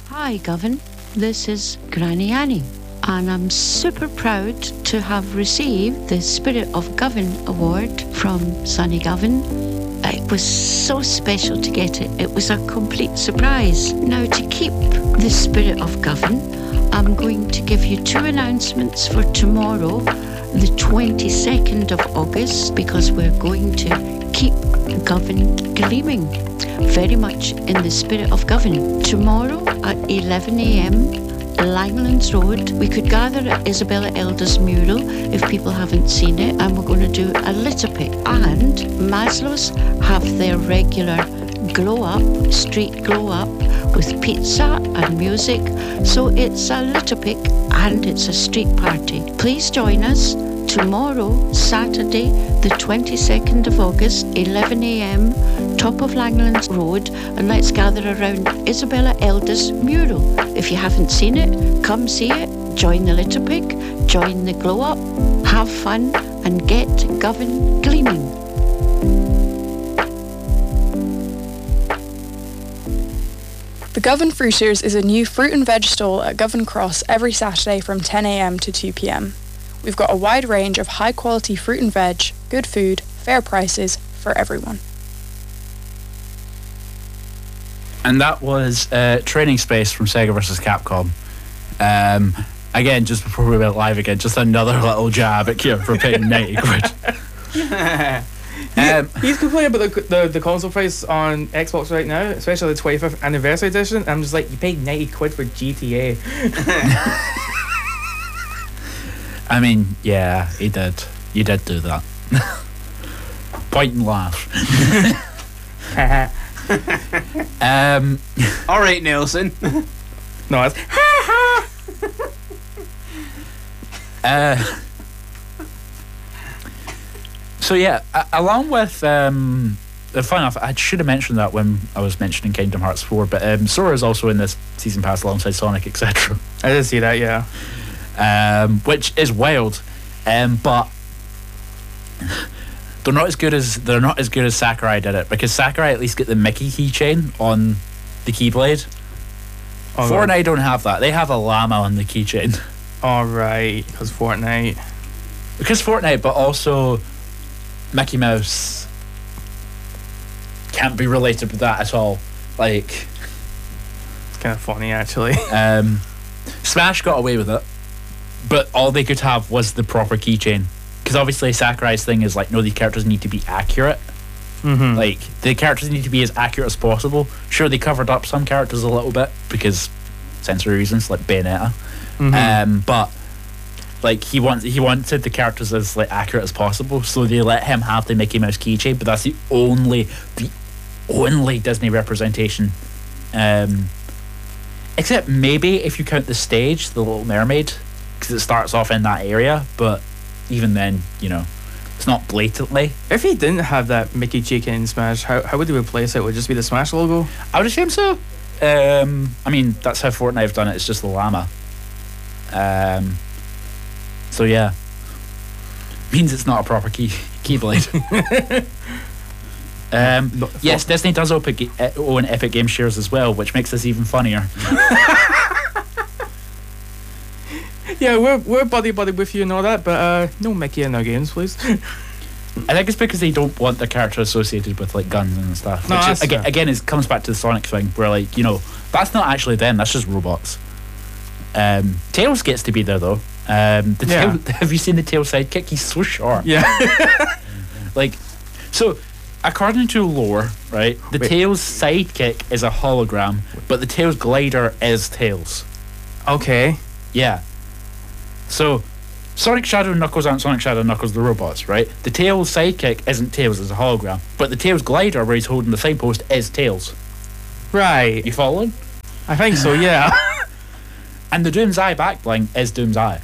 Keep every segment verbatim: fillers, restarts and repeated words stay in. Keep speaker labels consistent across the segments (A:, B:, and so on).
A: Hi, Govan. This is Granny Annie, and I'm super proud to have received the Spirit of Govan Award from Sonny Govan. It was so special to get it. It was a complete surprise. Now, to keep the Spirit of Govan, I'm going to give you two announcements for tomorrow, the twenty-second of August, because we're going to keep Govan gleaming, very much in the spirit of Govan. Tomorrow at eleven a.m, Langlands Road, we could gather at Isabella Elder's mural if people haven't seen it, and we're going to do a litter pick. And Maslow's have their regular glow up, street glow up, with pizza and music. So it's a litter pick and it's a street party. Please join us tomorrow, Saturday, the twenty-second of August, eleven a.m, top of Langlands Road, and let's gather around Isabella Elder's mural. If you haven't seen it, come see it, join the litter pick, join the glow up, have fun, and get Govan gleaming.
B: The Govan Fruiters is a new fruit and veg stall at Govan Cross every Saturday from ten a.m to two p.m. We've got a wide range of high quality fruit and veg, good food, fair prices for everyone.
C: And that was uh, Training Space from Sega versus Capcom. Um, again, just before we went live again, just another little jab at Kieran for paying ninety quid.
D: um, He's complaining about the, the the console price on Xbox right now, especially the twenty-fifth anniversary edition. I'm just like, you paid ninety quid for G T A.
C: I mean, yeah, he did. You did do that. Point and laugh. um,
E: All right, Nelson.
D: No, it's
C: uh, so yeah, uh, along with um, uh, fun enough, I should have mentioned that when I was mentioning Kingdom Hearts four, but um, Sora is also in this season pass alongside Sonic, et cetera.
D: I did see that, yeah.
C: Um, which is wild, um, but they're not as good as they're not as good as Sakurai did it, because Sakurai at least get the Mickey keychain on the Keyblade. Oh, Fortnite right. Don't have that. They have a llama on the keychain.
D: All right, because Fortnite.
C: Because Fortnite, but also Mickey Mouse can't be related with that at all. Like,
D: it's kind of funny actually.
C: Um, Smash got away with it, but all they could have was the proper keychain, because obviously Sakurai's thing is like, no, these characters need to be accurate.
D: Mm-hmm.
C: Like, the characters need to be as accurate as possible. Sure, they covered up some characters a little bit because sensory reasons, like Bayonetta.
D: Mm-hmm.
C: Um, but like he wants, he wanted the characters as like accurate as possible, so they let him have the Mickey Mouse keychain. But that's the only, the only Disney representation. Um, except maybe if you count the stage, the Little Mermaid, because it starts off in that area. But even then, you know, it's not blatantly.
D: If he didn't have that Mickey keychain in Smash, how how would he replace it? Would it just be the Smash logo?
C: I would assume so. Um, I mean, that's how Fortnite have done it. It's just the llama. Um, so yeah, means it's not a proper key keyblade. um, no, yes, Disney does open, uh, own Epic Game Shares as well, which makes this even funnier.
D: Yeah, we're we're buddy buddy with you and all that, but uh, no Mickey in our games, please.
C: I think it's because they don't want the character associated with like guns and stuff.
D: No,
C: which is, again,
D: fair.
C: again, it comes back to the Sonic thing, where like, you know, that's not actually them. That's just robots. Um, Tails gets to be there though. Um, the
D: Yeah.
C: tail, have you seen the Tails sidekick? He's so short.
D: Yeah.
C: Like, so according to lore, right, the
D: Wait.
C: Tails sidekick is a hologram, but the Tails glider is Tails.
D: Okay.
C: Yeah. So Sonic Shadow and Knuckles aren't Sonic Shadow and Knuckles, the robots, right? The Tails sidekick isn't Tails, it's a hologram. But the Tails glider, where he's holding the signpost, is Tails.
D: Right.
C: You following?
D: I think so, yeah.
C: And the Doom's Eye back bling is Doom's Eye.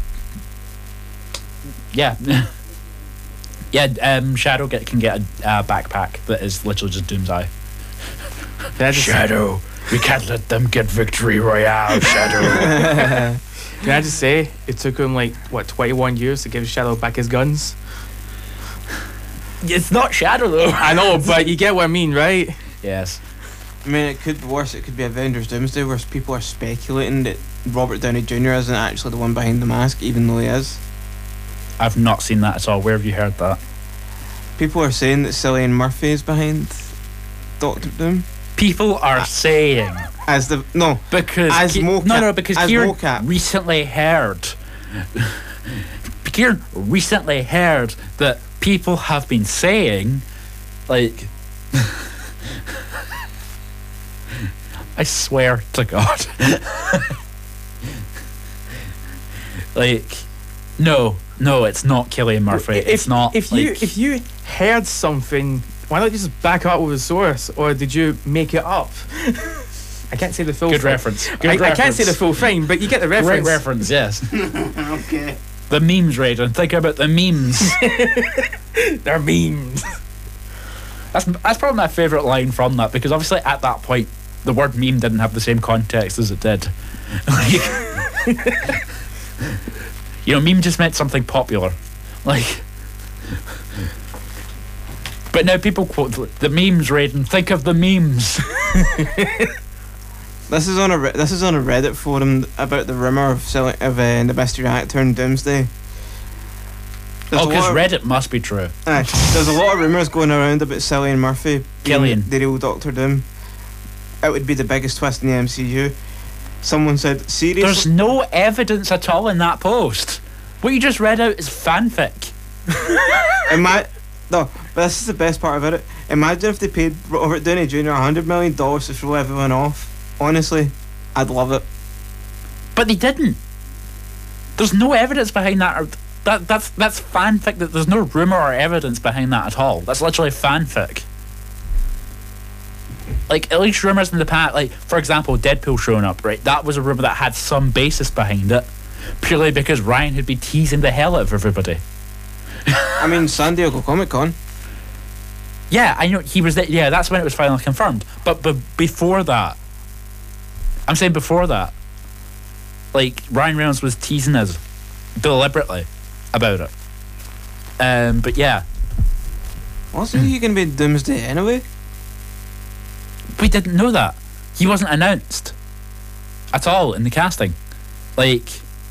C: Yeah. Yeah, um, Shadow get, can get a uh, backpack that is literally just Doom's Eye. Shadow, we can't let them get victory royale, Shadow.
D: Can I just say, it took him like, what, twenty-one years to give Shadow back his guns?
C: It's not Shadow though.
D: I know, but you get what I mean, right?
C: Yes.
E: I mean, it could be worse. It could be Avengers Doomsday, where people are speculating that Robert Downey Junior isn't actually the one behind the mask, even though he is.
C: I've not seen that at all. Where have you heard that?
E: People are saying that Cillian Murphy is behind Doctor Doom.
C: People are uh, saying
E: as the no
C: because
E: as
C: Ki-
E: mocap,
C: no no because
E: as
C: Kieran
E: mocap.
C: recently heard. Kieran recently heard that people have been saying, like, I swear to God, like, no, no, it's not Cillian Murphy.
D: If,
C: it's not.
D: If
C: like,
D: you if you heard something, why not just back up with a source, or did you make it up? I can't say the full.
C: Good
D: thing.
C: reference. Good
D: I,
C: reference.
D: I can't say the full thing, but you get the reference.
C: Great reference, yes.
E: Okay.
C: The memes, Raiden. Think about the memes.
D: They're memes.
C: That's that's probably my favourite line from that, because obviously at that point the word meme didn't have the same context as it did. Like, you know, meme just meant something popular. Like, but now people quote the memes, Raiden. Think of the memes.
E: This is on a re- this is on a Reddit forum about the rumor of selling of uh, the mystery actor in Doomsday. There's
C: Oh,
E: a
C: because
E: lot of-
C: Reddit must be true.
E: Aye, there's a lot of rumours going around about Cillian Murphy being
C: Cillian.
E: the real Doctor Doom. It would be the biggest twist in the M C U. Someone said, seriously?
C: There's no evidence at all in that post. What you just read out is fanfic.
E: Ima- no, but this is the best part about it. Imagine if they paid Robert Downey Junior one hundred million dollars to throw everyone off. Honestly, I'd love it.
C: But they didn't. There's no evidence behind that. Or that that's that's fanfic. That there's no rumor or evidence behind that at all. That's literally fanfic. Like, at least rumors in the past, like, for example, Deadpool showing up, right? That was a rumor that had some basis behind it, purely because Ryan had been teasing the hell out of everybody.
E: I mean, San Diego Comic Con.
C: Yeah, I know he was there. Yeah, that's when it was finally confirmed. But but before that, I'm saying before that, like, Ryan Reynolds was teasing us deliberately about it. Um, but yeah,
E: Wasn't he going to be Doomsday anyway?
C: we didn't know that. He wasn't announced at all in the casting. Like,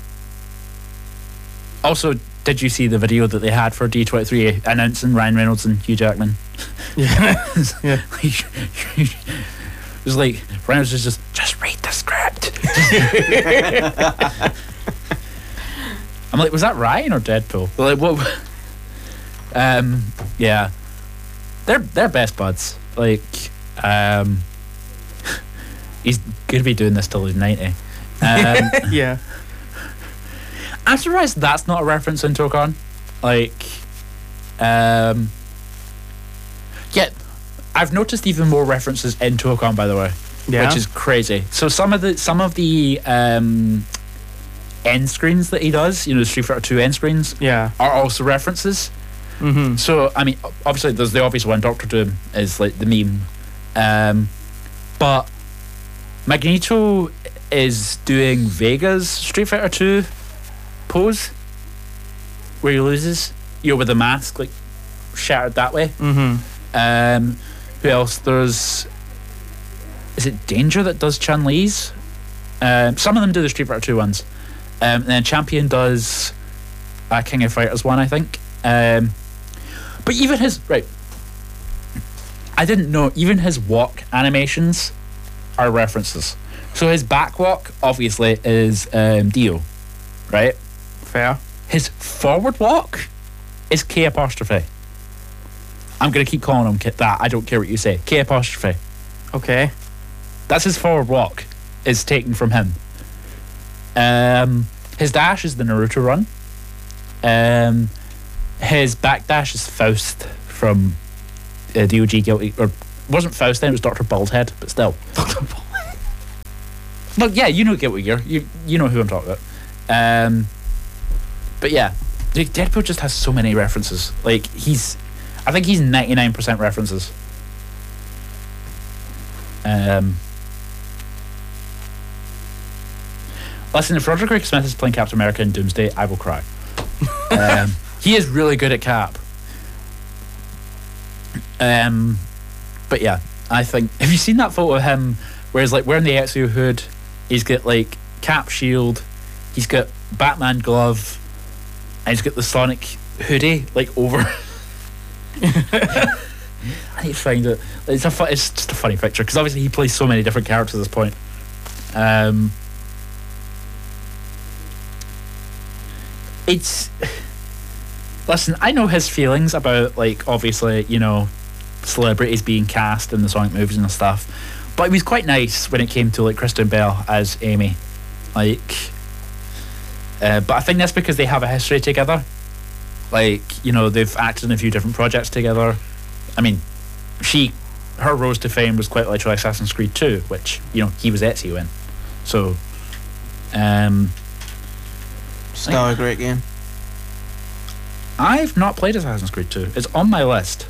C: also, did you see the video that they had for D twenty-three announcing Ryan Reynolds and Hugh Jackman?
D: Yeah. Yeah.
C: It was like, Reynolds was just, just read the script. I'm like, was that Ryan or Deadpool? Like, what? Um, yeah, they're they're best buds. Like, um, he's gonna be doing this till he's ninety. Um,
D: Yeah.
C: I'm surprised that's not a reference in Tokon. Like, um, yeah, I've noticed even more references in Tokon, by the way,
D: Yeah.
C: which is crazy. So some of the some of the um, end screens that he does, you know, the Street Fighter two end screens,
D: Yeah.
C: are also references.
D: Mm-hmm.
C: So I mean, obviously there's the obvious one. Doctor Doom is like the meme, um, but Magneto is doing Vega's Street Fighter two pose, where he loses, you know, with the mask like shattered that way.
D: Mm-hmm.
C: Um, who else? There's, is it Danger that does Chun Li's? Um, some of them do the Street Fighter two ones, um, and then Champion does a King of Fighters one, I think. Um, but even his right, I didn't know. Even his walk animations are references. So his back walk obviously is um, Dio, right?
D: Fair.
C: His forward walk is K apostrophe. I'm gonna keep calling him K- that. I don't care what you say. K apostrophe.
D: Okay.
C: That's his forward walk. Is taken from him. Um, his dash is the Naruto run. Um, his back dash is Faust from uh, D O G Guilty, or wasn't Faust then? It was Doctor Baldhead, but still. Doctor Baldhead. Well, yeah, you know Guilty Gear. You you know who I'm talking about. Um, but yeah, dude, Deadpool just has so many references. Like, he's, I think he's ninety-nine percent references. Um. Listen, if Roderick Rick Smith is playing Captain America in Doomsday, I will cry. um, he is really good at Cap. Um, but yeah, I think. Have you seen that photo of him where he's like wearing the Ezio hood? He's got like cap shield. He's got Batman glove, and he's got the Sonic hoodie like over. I need to find it. It's a fu- it's just a funny picture because obviously he plays so many different characters at this point. Um, it's listen. I know his feelings about like obviously you know celebrities being cast in the Sonic movies and stuff, but he was quite nice when it came to like Kristen Bell as Amy. Like, uh, but I think that's because they have a history together. Like you know they've acted in a few different projects together. I mean, she, her rose to fame was quite literally Assassin's Creed two, which you know he was Ezio in. So, um,
E: Still a great game.
C: I've not played Assassin's Creed two. It's on my list.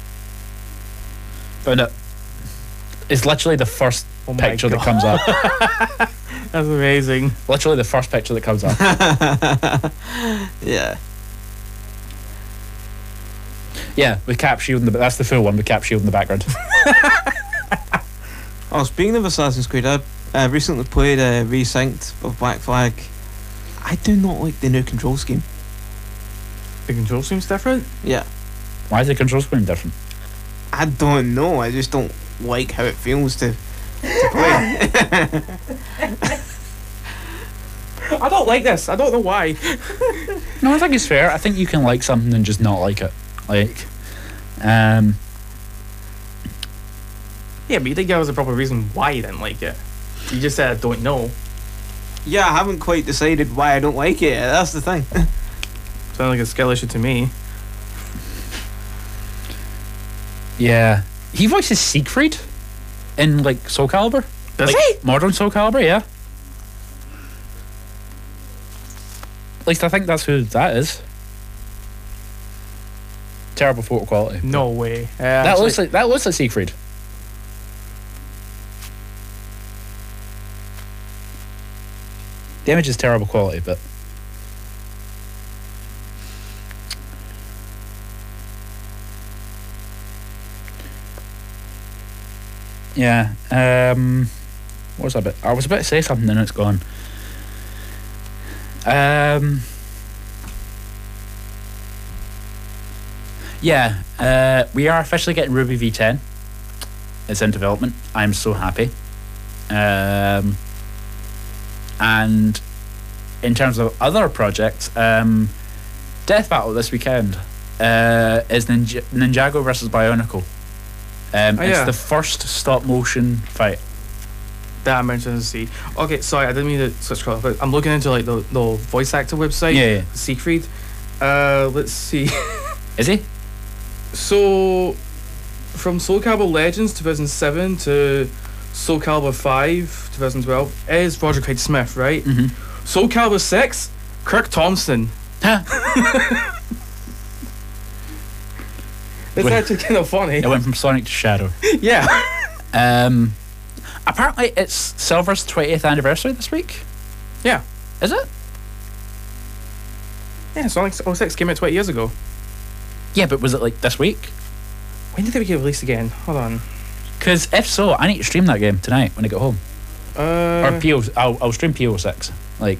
C: Found it. It's literally the first
D: Oh my
C: picture that
D: God.
C: comes up.
D: That's amazing.
C: Literally the first picture that comes up.
E: Yeah.
C: Yeah, with Cap Shield in the that's the full one with Cap Shield in the background.
E: Oh, speaking of Assassin's Creed, I uh, recently played uh, Resynced of Black Flag. I do not like the new control scheme.
D: The control seems different.
E: Yeah.
C: Why is the control scheme different?
E: I don't know. I just don't like how it feels to, to play.
D: I don't like this. I don't know why.
C: No, I think it's fair. I think you can like something and just not like it. Like, um,
D: Yeah, but you didn't give us a proper reason why you didn't like it. You just said I don't know.
E: Yeah, I haven't quite decided why I don't like it. That's the thing.
D: Sounds like a skill issue to me.
C: yeah, he voices Siegfried in like Soul Calibur.
D: Does
C: like,
D: he?
C: Modern Soul Calibur, yeah. At least I think that's who that is. Terrible photo quality.
D: No way. Uh,
C: That
D: actually-
C: looks like that looks like Siegfried. The image is terrible quality, but yeah. Um, what was I about? I was about to say something and it's gone. Um. Yeah, uh, we are officially getting Ruby V ten. It's in development. I'm so happy. Um, and in terms of other projects, um, Death Battle this weekend uh, is Ninja- Ninjago versus Bionicle. Um,
D: Oh,
C: it's
D: yeah.
C: the first stop motion fight.
D: that I mentioned to see. Okay, sorry, I didn't mean to switch color, but I'm looking into like the, the voice actor website.
C: Yeah, yeah.
D: Siegfried. Uh, let's see.
C: Is he?
D: So, from Soul Calibur Legends two thousand seven to Soul Calibur five twenty twelve is Roger Craig Smith, right?
C: Mm-hmm.
D: Soul Calibur six, Kirk Thompson. It's
C: Wait.
D: actually kind of funny.
C: It went from Sonic to Shadow.
D: Yeah.
C: Um, apparently, it's Silver's twentieth anniversary this week.
D: Yeah.
C: Is it?
D: Yeah, Sonic oh six came out twenty years ago.
C: Yeah, but was it like this week?
D: When did it get released again? Hold on.
C: Because if so, I need to stream that game tonight when I get home.
D: Uh,
C: or P O, I'll, I'll stream P O six. Like,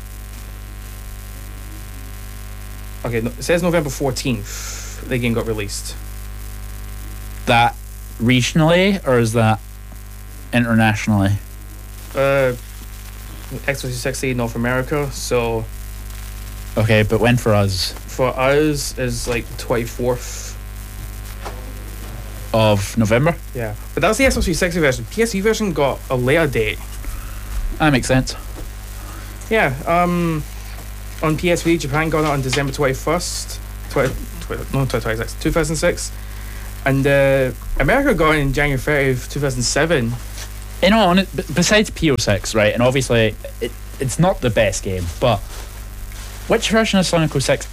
D: okay, no, it says November fourteenth the game got released.
C: that regionally or is that internationally?
D: Uh, X three sixty North America, so
C: Okay, but when for us?
D: for us is like the twenty-fourth.
C: Of November?
D: Yeah, but that's the X three sixty version. P S V version got a later date.
C: That makes sense.
D: Yeah, um, on P S V, Japan got it on December twenty-first, twenty, twenty, no, twenty twenty-six, two thousand six. And uh, America got it in January thirtieth, two thousand seven.
C: You know, on it, b- besides P O six, right, and obviously it, it's not the best game, but which version of Sonic oh six